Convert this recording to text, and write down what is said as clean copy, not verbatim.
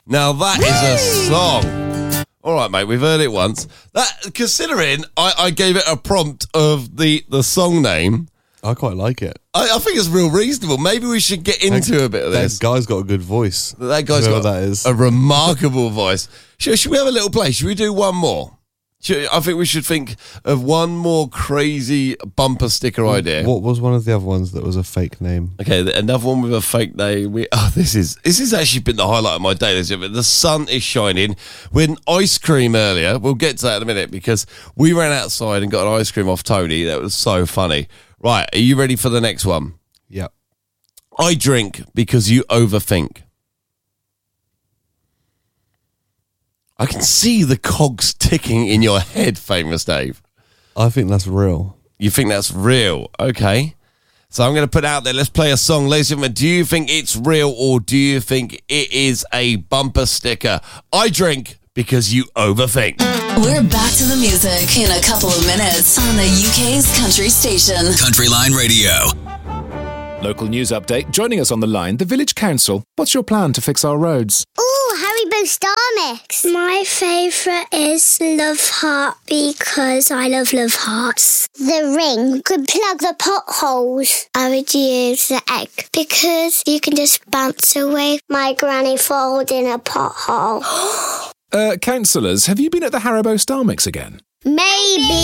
Now that is a song. All right, mate, we've heard it once. That, considering I gave it a prompt of the song name, I quite like it. I think it's real reasonable. Maybe we should get into a bit of this. That guy's got a good voice. That guy's got that is. a remarkable voice. Should we have a little play? Should we do one more? I think we should think of one more crazy bumper sticker idea. What was one of the other ones that was a fake name? Okay, another one with a fake name. This has actually been the highlight of my day. The sun is shining. We had an ice cream earlier. We'll get to that in a minute because we ran outside and got an ice cream off Tony. That was so funny. Right, are you ready for the next one? Yep. I drink because you overthink. I can see the cogs ticking in your head, Famous Dave. I think that's real. You think that's real? Okay. So I'm going to put it out there. Let's play a song. Ladies and gentlemen, do you think it's real or do you think it is a bumper sticker? I drink because you overthink. We're back to the music in a couple of minutes on the UK's country station. Country Line Radio. Local news update. Joining us on the line, the Village Council. What's your plan to fix our roads? Ooh, Haribo Star Mix. My favourite is Love Heart because I love Hearts. The ring could plug the potholes. I would use the egg because you can just bounce away my granny falls in a pothole. Councillors, have you been at the Haribo Star Mix again? Maybe.